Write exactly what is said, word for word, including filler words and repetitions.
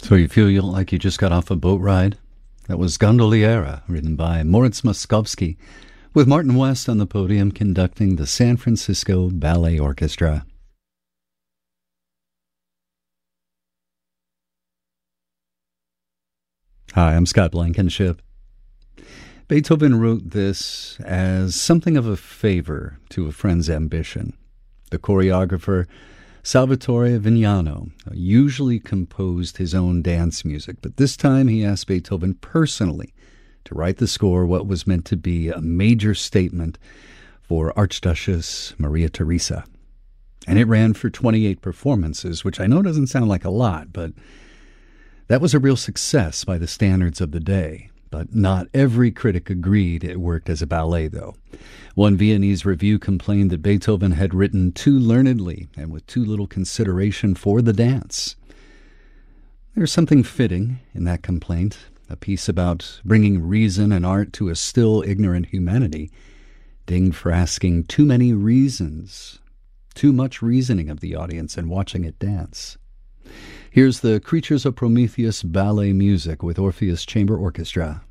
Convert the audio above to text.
So you feel like you just got off a boat ride? That was Gondoliera, written by Moritz Moszkowski, with Martin West on the podium conducting the San Francisco Ballet Orchestra. Hi, I'm Scott Blankenship. Beethoven wrote this as something of a favor to a friend's ambition. The choreographer Salvatore Vignano usually composed his own dance music, but this time he asked Beethoven personally to write the score, what was meant to be a major statement for Archduchess Maria Theresa. And it ran for twenty-eight performances, which I know doesn't sound like a lot, but that was a real success by the standards of the day. But not every critic agreed it worked as a ballet, though. One Viennese review complained that Beethoven had written too learnedly and with too little consideration for the dance. There's something fitting in that complaint, a piece about bringing reason and art to a still ignorant humanity, dinged for asking too many reasons, too much reasoning of the audience and watching it dance. Here's the Creatures of Prometheus ballet music with Orpheus Chamber Orchestra.